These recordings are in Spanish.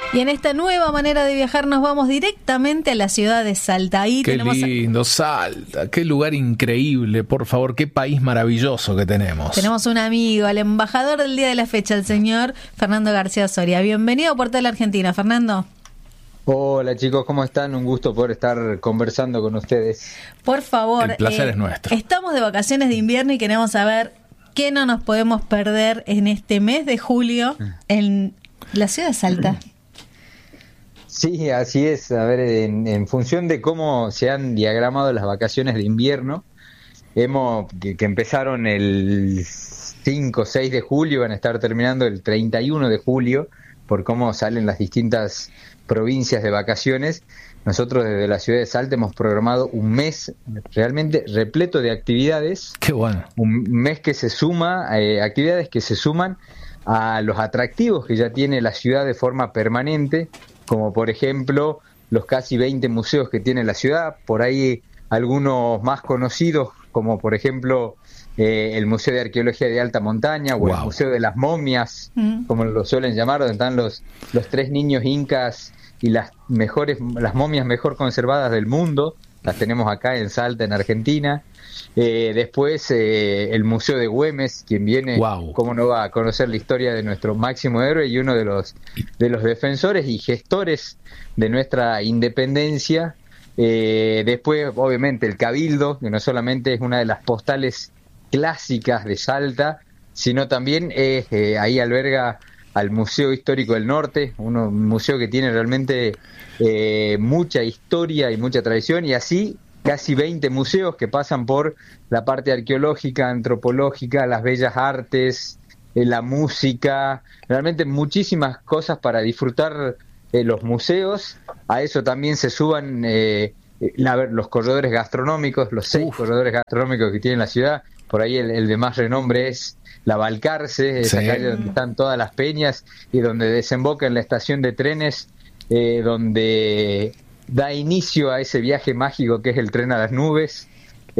Y en esta nueva manera de viajar nos vamos directamente a la ciudad de Salta. Ahí qué lindo, Salta, qué lugar increíble, por favor, qué país maravilloso que tenemos. Tenemos un amigo, el embajador del día de la fecha, el señor Fernando García Soria. Bienvenido a Portal Argentina, Fernando. Hola chicos, ¿cómo están? Un gusto poder estar conversando con ustedes. Por favor, el placer es nuestro. Estamos de vacaciones de invierno y queremos saber qué no nos podemos perder en este mes de julio en la ciudad de Salta. Sí, así es. A ver, en función de cómo se han diagramado las vacaciones de invierno, que empezaron el 5 o 6 de julio, van a estar terminando el 31 de julio, por cómo salen las distintas provincias de vacaciones. Nosotros desde la ciudad de Salta hemos programado un mes realmente repleto de actividades. Qué bueno. Un mes que se suma, actividades que se suman a los atractivos que ya tiene la ciudad de forma permanente, como por ejemplo los casi 20 museos que tiene la ciudad, por ahí algunos más conocidos, como por ejemplo el Museo de Arqueología de Alta Montaña, o el Museo de las Momias, como lo suelen llamar, donde están los 3 niños incas y las momias mejor conservadas del mundo. Las tenemos acá en Salta, en Argentina. Después el Museo de Güemes, quien viene, cómo no va a conocer la historia de nuestro máximo héroe y uno de los defensores y gestores de nuestra independencia. Después, obviamente, el Cabildo, que no solamente es una de las postales clásicas de Salta, sino también ahí alberga al Museo Histórico del Norte, un museo que tiene realmente mucha historia y mucha tradición, y así casi 20 museos que pasan por la parte arqueológica, antropológica, las bellas artes, la música, realmente muchísimas cosas para disfrutar los museos. A eso también se suban los corredores gastronómicos, los 6 corredores gastronómicos que tiene la ciudad. Por ahí el de más renombre es la Balcarce, esa calle donde están todas las peñas y donde desemboca en la estación de trenes, donde da inicio a ese viaje mágico que es el tren a las nubes.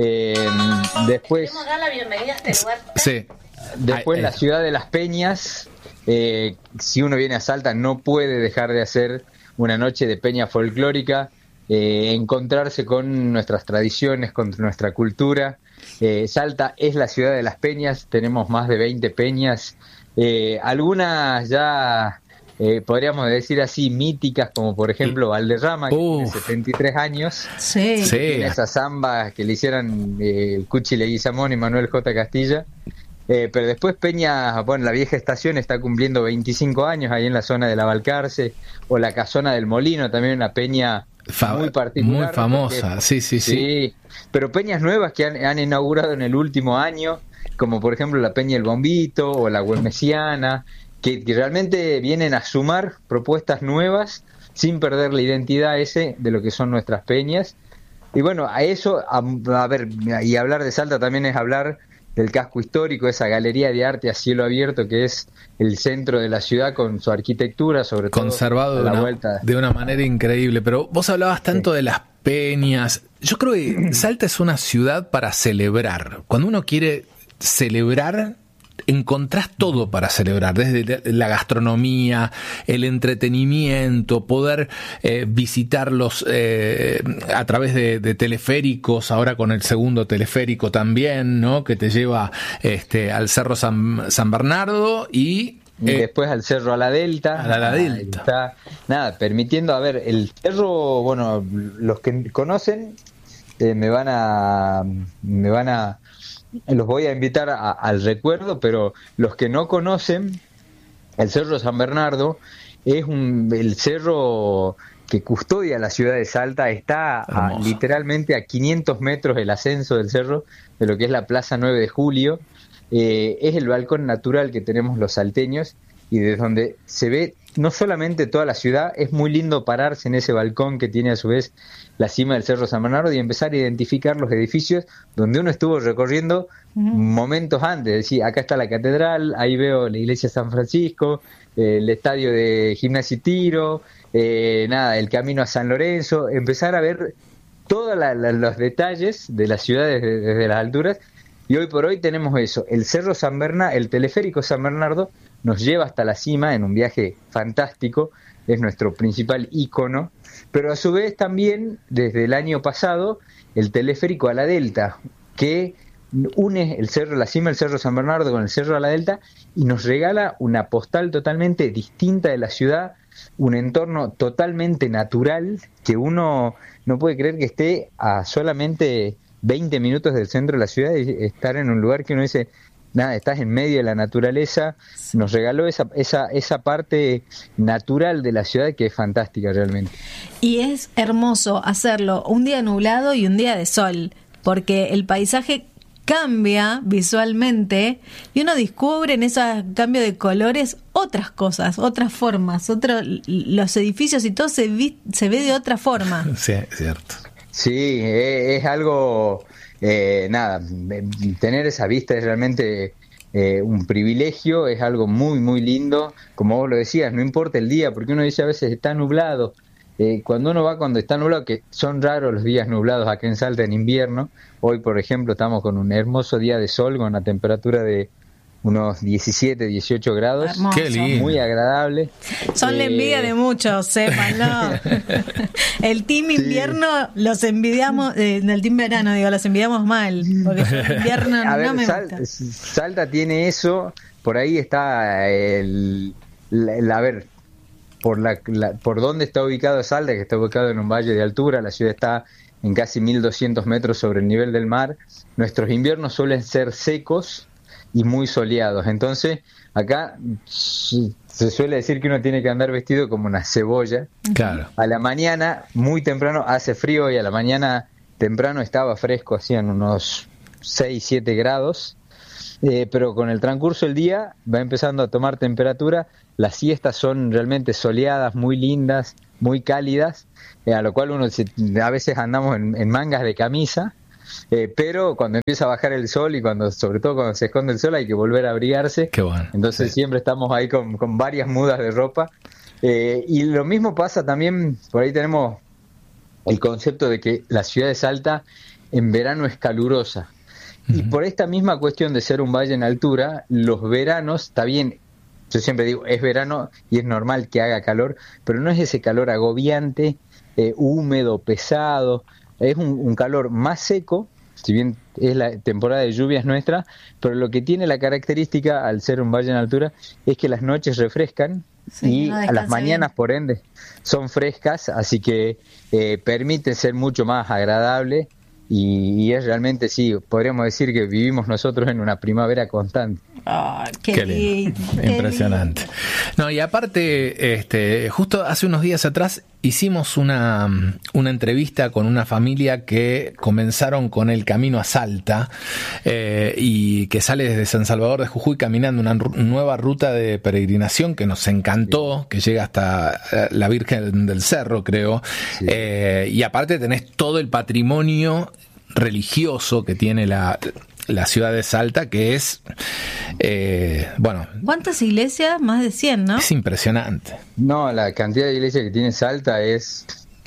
Después ¿Queremos dar la bienvenida a este lugar? Sí. Después la ciudad de las peñas. Si uno viene a Salta no puede dejar de hacer una noche de peña folclórica, encontrarse con nuestras tradiciones, con nuestra cultura. Salta es la ciudad de las peñas, tenemos más de 20 peñas, algunas ya podríamos decir así míticas, como por ejemplo Valderrama, que tiene 73 años, tiene esa samba que le hicieron el Cuchi Leguizamón y Manuel J. Castilla. Pero después Peña, bueno, la vieja estación está cumpliendo 25 años ahí en la zona de la Balcarce, o la Casona del Molino, también una peña muy particular, muy famosa, sí. Pero peñas nuevas que han inaugurado en el último año, como por ejemplo la Peña El Bombito o la Güemesiana, que realmente vienen a sumar propuestas nuevas sin perder la identidad de lo que son nuestras peñas. Y bueno, a eso, a ver, y hablar de Salta también es hablar del casco histórico, esa galería de arte a cielo abierto que es el centro de la ciudad con su arquitectura, sobre todo conservado de una manera increíble. Pero vos hablabas tanto de las peñas. Yo creo que Salta es una ciudad para celebrar. Cuando uno quiere celebrar, encontrás todo para celebrar, desde la gastronomía, el entretenimiento, poder visitarlos a través de teleféricos, ahora con el segundo teleférico también, ¿no? Que te lleva al Cerro San Bernardo y después al Cerro a la Delta. Está, permitiendo, a ver, el cerro, bueno, los que conocen los voy a invitar al recuerdo, pero los que no conocen, el Cerro San Bernardo es el cerro que custodia la ciudad de Salta. Está literalmente a 500 metros el ascenso del cerro, de lo que es la Plaza 9 de Julio. Es el balcón natural que tenemos los salteños, y desde donde se ve no solamente toda la ciudad, es muy lindo pararse en ese balcón que tiene a su vez la cima del Cerro San Bernardo y empezar a identificar los edificios donde uno estuvo recorriendo momentos antes. Es decir, acá está la catedral, ahí veo la iglesia de San Francisco, el estadio de Gimnasia y Tiro, el camino a San Lorenzo, empezar a ver todos los detalles de la ciudad desde las alturas. Y hoy por hoy tenemos eso, el Cerro San Bernardo, el teleférico San Bernardo nos lleva hasta la cima en un viaje fantástico, es nuestro principal ícono, pero a su vez también desde el año pasado el teleférico a la Delta, que une el cerro, la cima del Cerro San Bernardo con el Cerro a la Delta y nos regala una postal totalmente distinta de la ciudad, un entorno totalmente natural que uno no puede creer que esté a solamente 20 minutos del centro de la ciudad y estar en un lugar que uno dice, nada, estás en medio de la naturaleza. Nos regaló esa parte natural de la ciudad que es fantástica realmente. Y es hermoso hacerlo un día nublado y un día de sol, porque el paisaje cambia visualmente y uno descubre en ese cambio de colores otras cosas, otras formas, los edificios y todo se ve de otra forma. Sí, es cierto. Sí, es algo, tener esa vista es realmente un privilegio, es algo muy, muy lindo. Como vos lo decías, no importa el día, porque uno dice a veces está nublado. Cuando uno va cuando está nublado, que son raros los días nublados acá en Salta en invierno, hoy por ejemplo estamos con un hermoso día de sol con una temperatura de unos 17, 18 grados. Hermoso. Qué lindo. Muy agradable. Son la envidia de muchos, sépanlo. El team invierno los envidiamos, el team verano, los envidiamos mal, porque el invierno a ver, no me gusta. Salta tiene eso, por ahí está por dónde está ubicado Salta, que está ubicado en un valle de altura, la ciudad está en casi 1200 metros sobre el nivel del mar. Nuestros inviernos suelen ser secos y muy soleados, entonces acá se suele decir que uno tiene que andar vestido como una cebolla. Claro. A la mañana muy temprano hace frío y a la mañana temprano estaba fresco, hacían unos 6, 7 grados, pero con el transcurso del día va empezando a tomar temperatura. Las siestas son realmente soleadas, muy lindas, muy cálidas, a lo cual a veces andamos en mangas de camisa, pero cuando empieza a bajar el sol y sobre todo cuando se esconde el sol hay que volver a abrigarse. Qué bueno. Entonces sí. Siempre estamos ahí con varias mudas de ropa, y lo mismo pasa también, por ahí tenemos el concepto de que la ciudad de Salta en verano es calurosa, y por esta misma cuestión de ser un valle en altura, los veranos, está bien, yo siempre digo, es verano y es normal que haga calor, pero no es ese calor agobiante, húmedo, pesado, es un calor más seco, si bien es la temporada de lluvias nuestra, pero lo que tiene la característica al ser un valle en altura es que las noches refrescan, sí, y a las mañanas bien, por ende son frescas, así que permite ser mucho más agradable. Y es realmente, sí, podríamos decir que vivimos nosotros en una primavera constante. Oh, qué lindo. Impresionante. No, y aparte, justo hace unos días atrás hicimos una entrevista con una familia que comenzaron con el camino a Salta, y que sale desde San Salvador de Jujuy caminando una nueva ruta de peregrinación que nos encantó, que llega hasta la Virgen del Cerro, creo. Sí. Y aparte tenés todo el patrimonio religioso que tiene la ciudad de Salta, que es, ¿cuántas iglesias? Más de 100, ¿no? Es impresionante. No, la cantidad de iglesias que tiene Salta es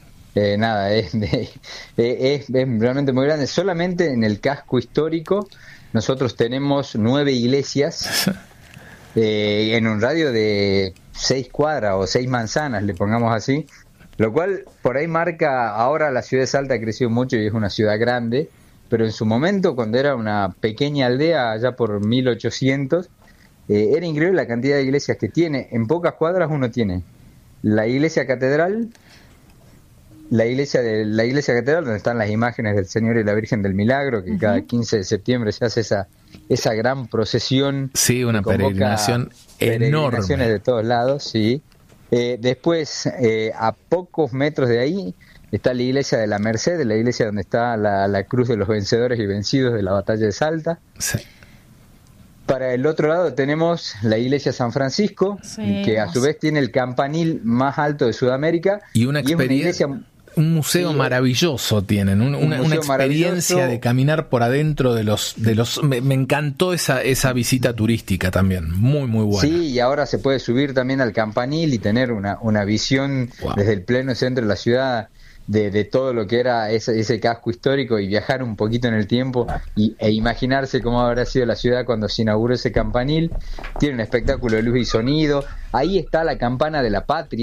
realmente muy grande. Solamente en el casco histórico nosotros tenemos 9 iglesias, en un radio de 6 cuadras o 6 manzanas, le pongamos así, lo cual por ahí marca, ahora la ciudad de Salta ha crecido mucho y es una ciudad grande, pero en su momento, cuando era una pequeña aldea, allá por 1800, era increíble la cantidad de iglesias que tiene. En pocas cuadras uno tiene la iglesia catedral, la iglesia catedral, donde están las imágenes del Señor y la Virgen del Milagro, que cada 15 de septiembre se hace esa gran procesión. Sí, una peregrinación enorme. Peregrinaciones de todos lados, sí. Después, a pocos metros de ahí, está la iglesia de la Merced, la iglesia donde está la cruz de los vencedores y vencidos de la batalla de Salta. Sí. Para el otro lado tenemos la iglesia San Francisco, sí, que a su vez tiene el campanil más alto de Sudamérica. Y una experiencia, un museo maravilloso tienen, una experiencia de caminar por adentro de los me encantó esa visita turística también, muy muy buena. Sí, y ahora se puede subir también al campanil y tener una visión desde el pleno centro de la ciudad de todo lo que era ese casco histórico, y viajar un poquito en el tiempo e imaginarse cómo habrá sido la ciudad cuando se inauguró ese campanil. Tiene un espectáculo de luz y sonido. Ahí está la campana de la patria,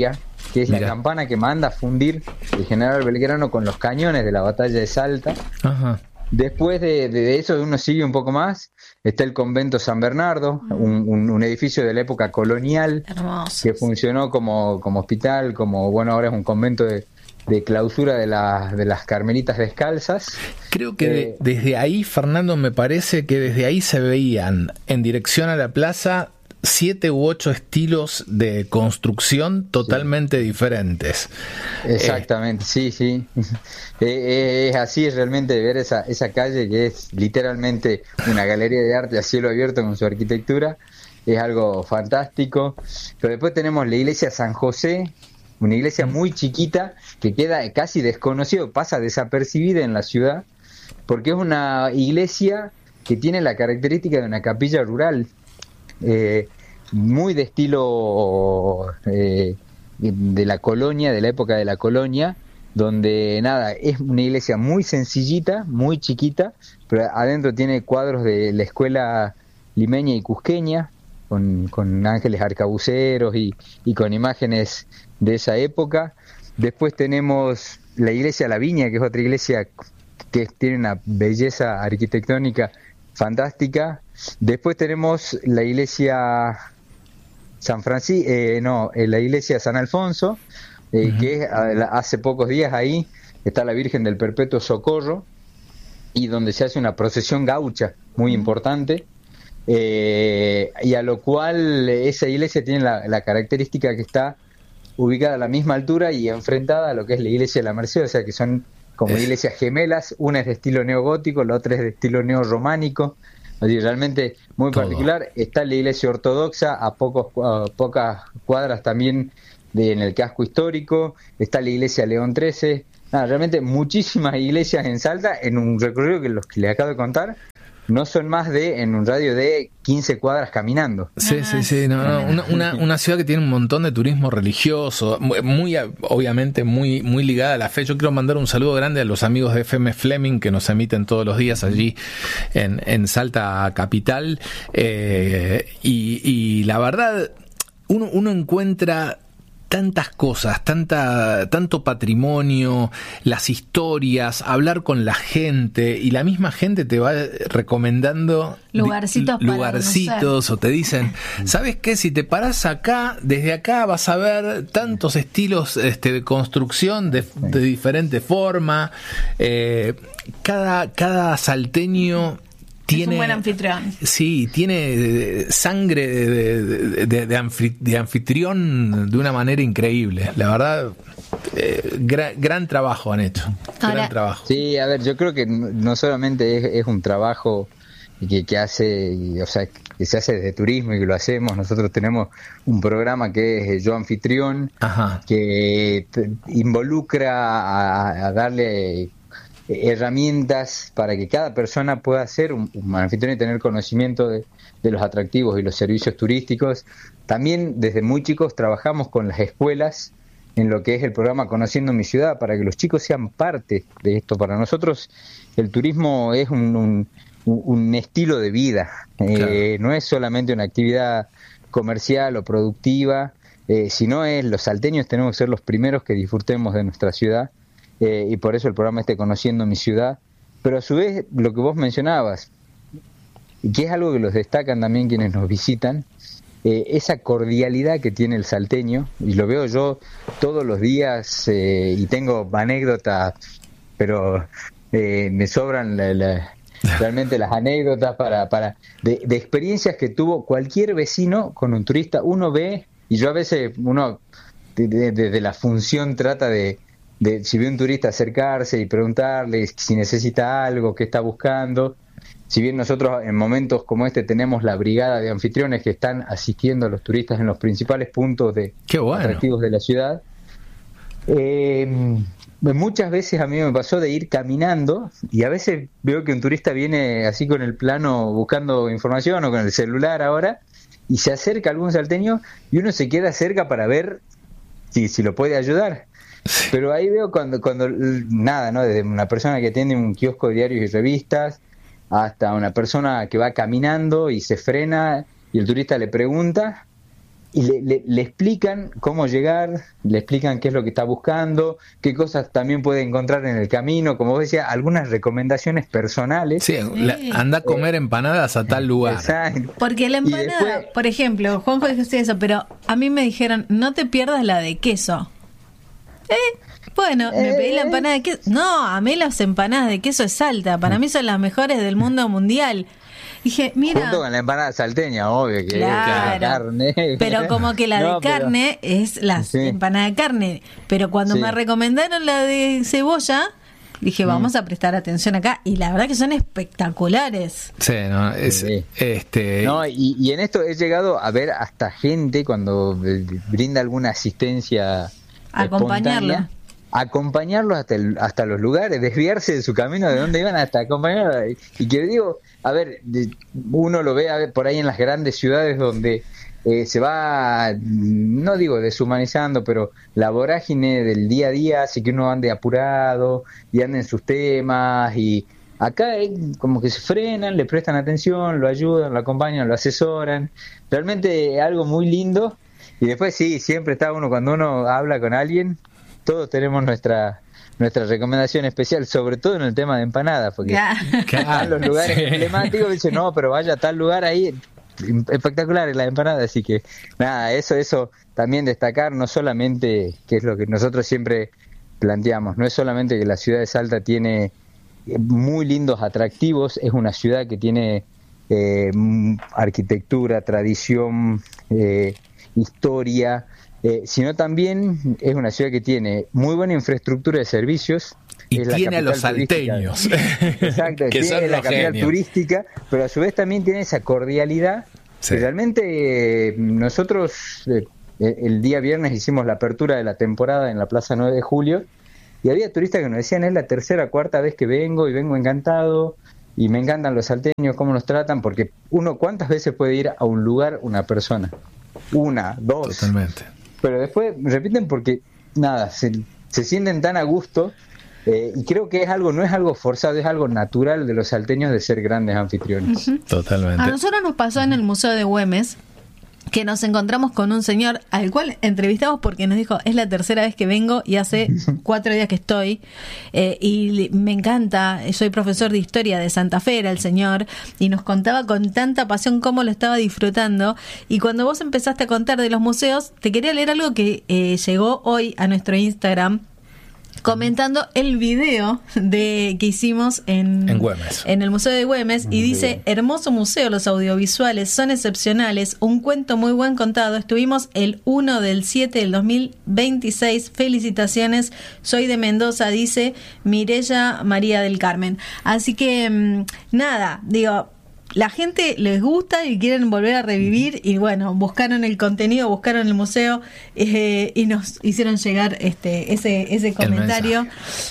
que es Mirá. la campana que manda a fundir el general Belgrano con los cañones de la batalla de Salta. Ajá. Después de eso uno sigue un poco más, está el convento San Bernardo, un edificio de la época colonial Hermoso. que funcionó como hospital, bueno, ahora es un convento de clausura de las Carmelitas Descalzas. Creo que desde ahí, Fernando, me parece que desde ahí se veían en dirección a la plaza 7 u 8 estilos de construcción totalmente diferentes. Exactamente, sí. Es así, es realmente ver esa calle que es literalmente una galería de arte a cielo abierto con su arquitectura, es algo fantástico. Pero después tenemos la iglesia San José, una iglesia muy chiquita que queda casi desconocida, pasa desapercibida en la ciudad, porque es una iglesia que tiene la característica de una capilla rural, muy de estilo de la colonia, de la época de la colonia, donde nada, es una iglesia muy sencillita, muy chiquita, pero adentro tiene cuadros de la escuela limeña y cusqueña, con ángeles arcabuceros y con imágenes de esa época. Después tenemos la iglesia La Viña, que es otra iglesia que tiene una belleza arquitectónica fantástica. Después tenemos la iglesia San Francisco, la iglesia San Alfonso, que hace pocos días ahí está la Virgen del Perpetuo Socorro, y donde se hace una procesión gaucha muy importante, y a lo cual esa iglesia tiene la característica que está ubicada a la misma altura y enfrentada a lo que es la iglesia de la Merced, o sea que son como iglesias gemelas, una es de estilo neogótico, la otra es de estilo neorrománico, así realmente muy todo particular. Está la iglesia ortodoxa a pocas cuadras también en el casco histórico, está la iglesia León XIII, realmente muchísimas iglesias en Salta, en un recorrido que los que les acabo de contar no son más en un radio de 15 cuadras caminando. Sí. Una ciudad que tiene un montón de turismo religioso, obviamente muy ligada a la fe. Yo quiero mandar un saludo grande a los amigos de FM Fleming que nos emiten todos los días allí en Salta capital, y la verdad uno encuentra tantas cosas, tanto patrimonio, las historias, hablar con la gente, y la misma gente te va recomendando lugarcitos o te dicen, ¿sabes qué? Si te parás acá, desde acá vas a ver tantos estilos de construcción de diferente forma. Cada salteño tiene, es un buen anfitrión. Sí, tiene sangre de anfitrión de una manera increíble. La verdad, gran trabajo han hecho. Gran trabajo. Sí, a ver, yo creo que no solamente es un trabajo que hace, o sea, que se hace desde turismo y que lo hacemos. Nosotros tenemos un programa que es Yo Anfitrión, que involucra a darle herramientas para que cada persona pueda ser un anfitrión y tener conocimiento de los atractivos y los servicios turísticos. También desde muy chicos trabajamos con las escuelas en lo que es el programa Conociendo mi Ciudad, para que los chicos sean parte de esto. Para nosotros el turismo es un estilo de vida, claro. No es solamente una actividad comercial o productiva, sino los salteños tenemos que ser los primeros que disfrutemos de nuestra ciudad. Y por eso el programa Conociendo mi Ciudad, pero a su vez lo que vos mencionabas, y que es algo que los destacan también quienes nos visitan, esa cordialidad que tiene el salteño, y lo veo yo todos los días, y tengo anécdotas, pero me sobran realmente las anécdotas de experiencias que tuvo cualquier vecino con un turista. Uno ve, y yo a veces desde la función trata de si ve un turista acercarse y preguntarle si necesita algo, qué está buscando. Si bien nosotros en momentos como este tenemos la brigada de anfitriones que están asistiendo a los turistas en los principales puntos atractivos de la ciudad, muchas veces a mí me pasó de ir caminando y a veces veo que un turista viene así con el plano buscando información o con el celular ahora y se acerca a algún salteño y uno se queda cerca para ver si lo puede ayudar. Pero ahí veo cuando nada, ¿no? Desde una persona que atiende un kiosco de diarios y revistas hasta una persona que va caminando y se frena y el turista le pregunta, y le explican cómo llegar, le explican qué es lo que está buscando, qué cosas también puede encontrar en el camino, como vos decías, algunas recomendaciones personales. Sí, anda a comer empanadas a tal lugar. Exacto. Porque la empanada, después, por ejemplo, Juanjo dijo eso, pero a mí me dijeron, no te pierdas la de queso. Bueno, me pedí la empanada de queso. No, a mí las empanadas de queso es Salta, para mí son las mejores del mundo mundial. Dije, mira, junto con la empanada salteña, obvio que claro, es carne. Pero como que la de carne es la empanada de carne. Pero cuando me recomendaron la de cebolla, dije, vamos a prestar atención acá. Y la verdad que son espectaculares. Sí, no, No, y en esto he llegado a ver hasta gente cuando brinda alguna asistencia acompañarlos hasta los lugares, desviarse de su camino, de donde iban, hasta acompañarlos. Y que digo, a ver, uno lo ve por ahí en las grandes ciudades donde se va, no digo deshumanizando, pero la vorágine del día a día hace que uno ande apurado y ande en sus temas, y acá como que se frenan, le prestan atención, lo ayudan, lo acompañan, lo asesoran. Realmente algo muy lindo. Y después sí, siempre está uno, cuando uno habla con alguien, todos tenemos nuestra recomendación especial, sobre todo en el tema de empanadas, porque en los lugares emblemáticos dicen, no, pero vaya a tal lugar ahí, espectacular la empanada. Así que nada, eso también destacar, no solamente, que es lo que nosotros siempre planteamos, no es solamente que la ciudad de Salta tiene muy lindos atractivos, es una ciudad que tiene arquitectura, tradición, historia, sino también es una ciudad que tiene muy buena infraestructura de servicios. Y tiene a los salteños. Exacto, que tiene la capital turística, pero a su vez también tiene esa cordialidad. Sí. Que realmente nosotros el día viernes hicimos la apertura de la temporada en la Plaza 9 de Julio, y había turistas que nos decían, es la tercera o cuarta vez que vengo y vengo encantado, y me encantan los salteños, cómo nos tratan, porque ¿cuántas veces puede ir a un lugar una persona? Una, dos. Totalmente. Pero después repiten porque, nada, se sienten tan a gusto, y creo que no es algo forzado, es algo natural de los salteños de ser grandes anfitriones. Uh-huh. Totalmente. A nosotros nos pasó en el Museo de Güemes que nos encontramos con un señor al cual entrevistamos porque nos dijo, es la tercera vez que vengo y hace 4 días que estoy, y me encanta, soy profesor de historia de Santa Fe, era el señor, y nos contaba con tanta pasión cómo lo estaba disfrutando. Y cuando vos empezaste a contar de los museos, te quería leer algo que llegó hoy a nuestro Instagram, comentando el video que hicimos en Güemes, en el Museo de Güemes, y dice, hermoso museo, los audiovisuales son excepcionales, un cuento muy buen contado, estuvimos el 1/7 del 2026, felicitaciones, soy de Mendoza, dice Mireya María del Carmen. Así que nada, digo, la gente les gusta y quieren volver a revivir, y bueno, buscaron el contenido, buscaron el museo, y nos hicieron llegar ese comentario,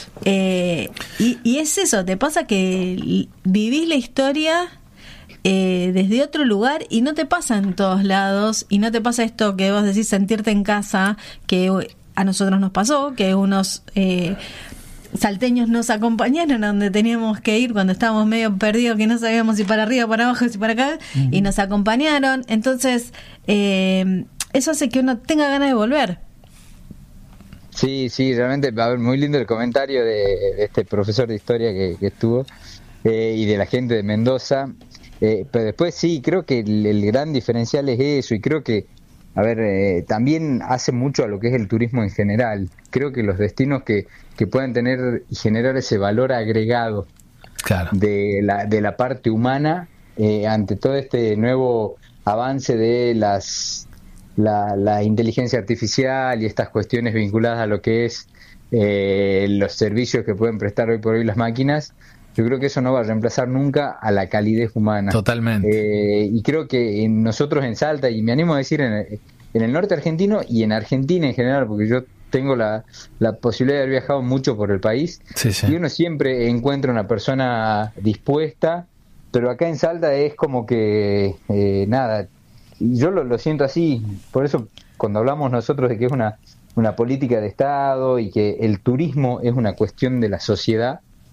y es eso, te pasa que vivís la historia desde otro lugar y no te pasa en todos lados, y no te pasa esto que vos decís, sentirte en casa, que a nosotros nos pasó, que unos salteños nos acompañaron a donde teníamos que ir cuando estábamos medio perdidos, que no sabíamos si para arriba, para abajo, si para acá, y nos acompañaron. Entonces eso hace que uno tenga ganas de volver. Sí, realmente, a ver, muy lindo el comentario de este profesor de historia que estuvo, y de la gente de Mendoza, pero después sí, creo que el gran diferencial es eso, y creo que, a ver, también hace mucho a lo que es el turismo en general. Creo que los destinos que puedan tener y generar ese valor agregado, claro, de la parte humana, ante todo este nuevo avance de la inteligencia artificial y estas cuestiones vinculadas a lo que es los servicios que pueden prestar hoy por hoy las máquinas, yo creo que eso no va a reemplazar nunca a la calidez humana. Totalmente. Y creo que nosotros en Salta, y me animo a decir en el norte argentino y en Argentina en general, porque yo tengo la posibilidad de haber viajado mucho por el país, sí. Y uno siempre encuentra una persona dispuesta, pero acá en Salta es como que nada, yo lo siento así. Por eso cuando hablamos nosotros de que es una política de Estado y que el turismo es una cuestión de la sociedad,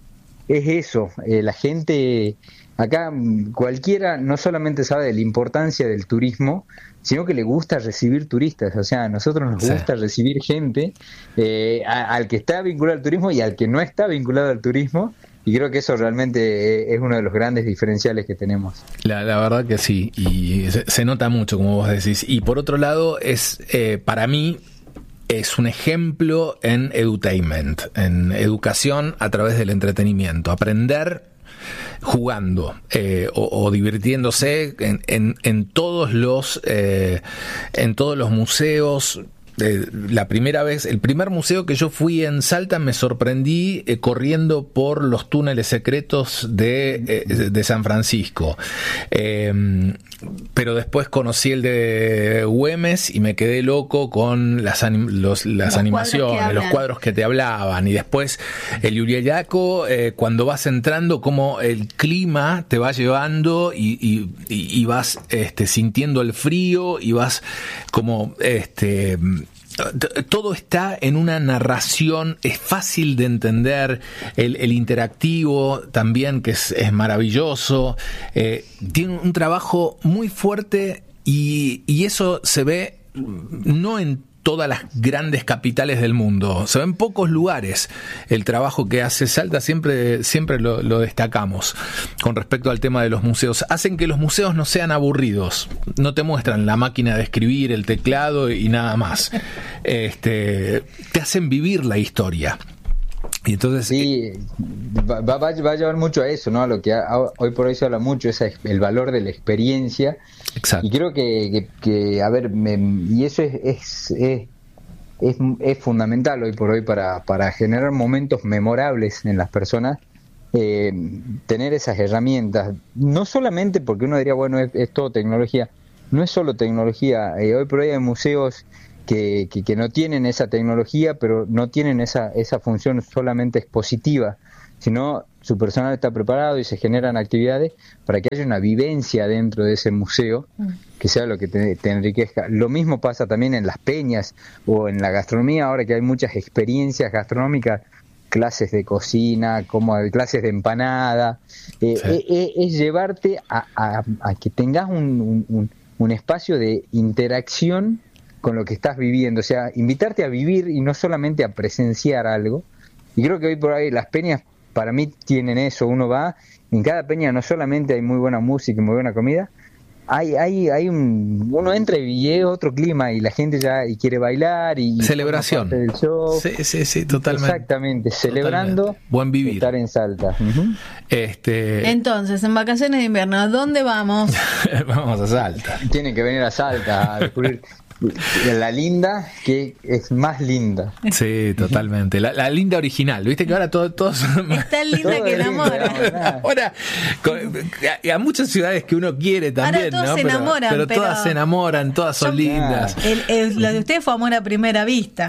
es eso, la gente acá, cualquiera no solamente sabe de la importancia del turismo, sino que le gusta recibir turistas. O sea, a nosotros nos gusta recibir gente, al que está vinculado al turismo y al que no está vinculado al turismo. Y creo que eso realmente es uno de los grandes diferenciales que tenemos. La verdad que sí, y se nota mucho, como vos decís. Y por otro lado, es para mí es un ejemplo en edutainment, en educación a través del entretenimiento. Aprender jugando o divirtiéndose en todos los museos. La primera vez, el primer museo que yo fui en Salta, me sorprendí corriendo por los túneles secretos de San Francisco. Pero después conocí el de Güemes y me quedé loco con las animaciones, los cuadros que te hablaban. Y después el Uriayaco, cuando vas entrando, como el clima te va llevando y vas sintiendo el frío y vas como todo está en una narración, es fácil de entender, el interactivo también, que es maravilloso, tiene un trabajo muy fuerte y eso se ve no en todas las grandes capitales del mundo, se ve en pocos lugares. El trabajo que hace Salta siempre lo destacamos con respecto al tema de los museos. Hacen que los museos no sean aburridos, no te muestran la máquina de escribir, el teclado y nada más. Te hacen vivir la historia. Y entonces sí, va a llevar mucho a eso, ¿no? A lo que hoy por hoy se habla mucho, es el valor de la experiencia. Exacto. Y creo que a ver, y eso es fundamental hoy por hoy para generar momentos memorables en las personas, tener esas herramientas. No solamente porque uno diría, bueno, es todo tecnología, no es solo tecnología. Hoy por hoy hay museos que no tienen esa tecnología, pero no tienen esa función solamente expositiva, sino su personal está preparado y se generan actividades para que haya una vivencia dentro de ese museo que sea lo que te enriquezca. Lo mismo pasa también en las peñas o en la gastronomía, ahora que hay muchas experiencias gastronómicas, clases de cocina, como clases de empanada, es llevarte a que tengas un espacio de interacción con lo que estás viviendo, o sea, invitarte a vivir y no solamente a presenciar algo. Y creo que hoy por ahí las peñas para mí tienen eso. Uno va, en cada peña no solamente hay muy buena música y muy buena comida, uno entra y es otro clima y la gente ya quiere bailar y celebración del show. Sí, totalmente. Exactamente, celebrando totalmente. Buen vivir. Estar en Salta. Entonces, en vacaciones de invierno, ¿a dónde vamos? Vamos a Salta. Tienen que venir a Salta a descubrir la linda, que es más linda. Sí, totalmente. La linda original. ¿Viste que ahora todos es tan linda que enamora? Ahora, a muchas ciudades que uno quiere también, ahora todos ¿no? se enamoran, pero todas se enamoran, todas son lindas. Lo de ustedes fue amor a primera vista.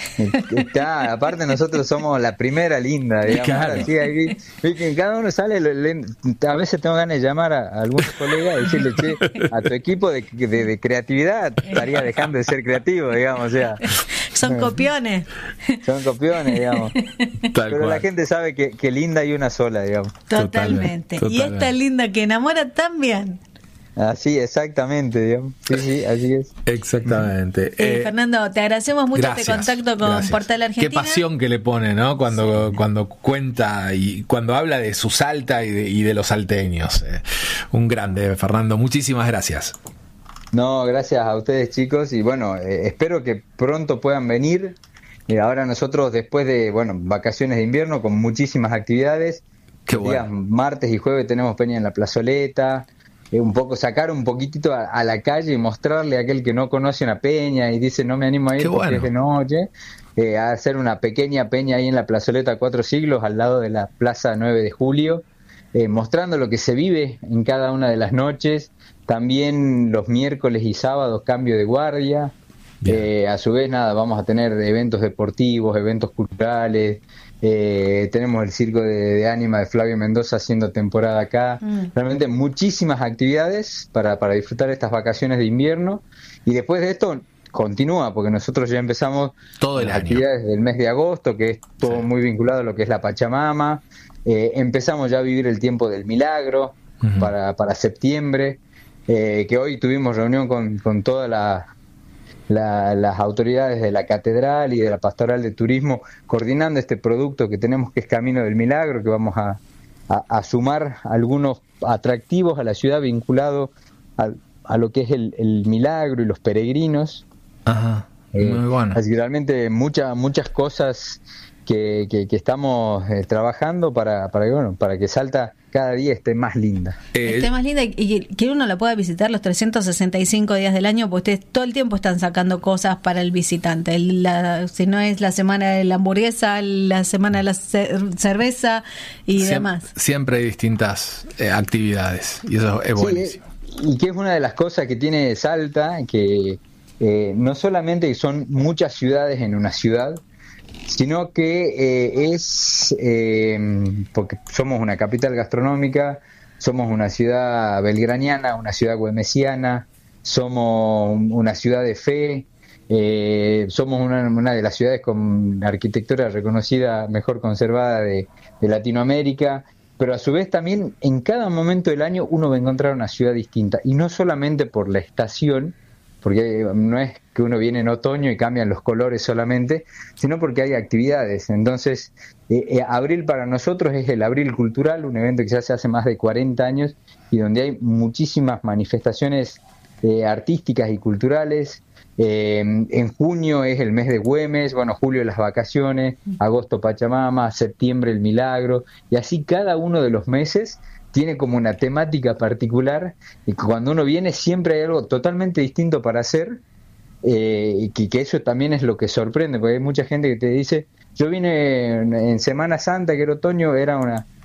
Aparte nosotros somos la primera linda, digamos. Claro. Así, ahí, que cada uno sale, a veces tengo ganas de llamar a algunos colegas y decirle, che, a tu equipo de creatividad estaría dejando de ser creativo, digamos, o sea. Son copiones, digamos. Pero la gente sabe que linda hay una sola, digamos. Totalmente. Y esta linda que enamora también. Así, exactamente, digamos. Sí, así es. Exactamente. Fernando, te agradecemos mucho este contacto con Portal Argentina. Qué pasión que le pone, ¿no? Cuando cuenta y cuando habla de su Salta y de los salteños. Un grande, Fernando. Muchísimas gracias. No, gracias a ustedes, chicos. Y bueno, espero que pronto puedan venir. Ahora nosotros, después de, vacaciones de invierno, con muchísimas actividades. Qué bueno. Días martes y jueves tenemos peña en la plazoleta. Sacar un poquitito a la calle y mostrarle a aquel que no conoce una peña y dice no me animo a ir porque es de noche, a hacer una pequeña peña ahí en la plazoleta 4 Siglos al lado de la Plaza 9 de Julio, mostrando lo que se vive en cada una de las noches. También los miércoles y sábados cambio de guardia. A su vez vamos a tener eventos deportivos, eventos culturales. Tenemos el circo de Ánima de Flavio Mendoza haciendo temporada acá. Realmente muchísimas actividades para disfrutar estas vacaciones de invierno. Y después de esto continúa, porque nosotros ya empezamos todo el las año. Actividades del mes de agosto, que es todo muy vinculado a lo que es la Pachamama. Empezamos ya a vivir el tiempo del milagro para septiembre, que hoy tuvimos reunión con todas las autoridades de la catedral y de la pastoral de turismo coordinando este producto que tenemos, que es Camino del Milagro, que vamos a sumar algunos atractivos a la ciudad vinculado a lo que es el milagro y los peregrinos. Ajá, muy bueno. Así que realmente muchas cosas que estamos trabajando para que Salta cada día esté más linda. Esté más linda y que uno la pueda visitar los 365 días del año, porque ustedes todo el tiempo están sacando cosas para el visitante. Si no es la semana de la hamburguesa, la semana de la cerveza y demás. Siempre hay distintas actividades y eso es buenísimo. Y que es una de las cosas que tiene Salta, que no solamente son muchas ciudades en una ciudad, sino que porque somos una capital gastronómica, somos una ciudad belgraniana, una ciudad güemesiana, somos una ciudad de fe, somos una de las ciudades con arquitectura reconocida mejor conservada de Latinoamérica, pero a su vez también en cada momento del año uno va a encontrar una ciudad distinta, y no solamente por la estación, porque no es que uno viene en otoño y cambian los colores solamente, sino porque hay actividades. Entonces, abril para nosotros es el Abril Cultural, un evento que ya se hace más de 40 años y donde hay muchísimas manifestaciones artísticas y culturales. En junio es el mes de Güemes, julio las vacaciones, agosto Pachamama, septiembre el Milagro, y así cada uno de los meses tiene como una temática particular, y cuando uno viene siempre hay algo totalmente distinto para hacer, y que eso también es lo que sorprende, porque hay mucha gente que te dice, yo vine en Semana Santa, que era otoño, era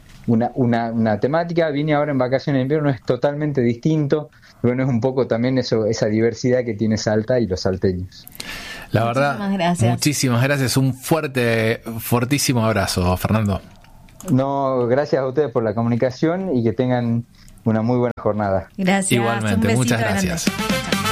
una temática, vine ahora en vacaciones de invierno, es totalmente distinto. Bueno, es un poco también esa diversidad que tiene Salta y los salteños. La verdad, muchísimas gracias, un fortísimo abrazo, Fernando. No, gracias a ustedes por la comunicación y que tengan una muy buena jornada. Gracias. Igualmente, muchas gracias. Grande.